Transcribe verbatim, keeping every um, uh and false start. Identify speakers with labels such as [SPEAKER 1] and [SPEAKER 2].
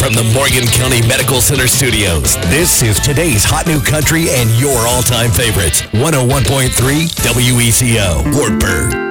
[SPEAKER 1] from the Morgan County Medical Center studios, this is today's Hot New Country and your all-time favorites. one oh one point three W E C O, Wartburg.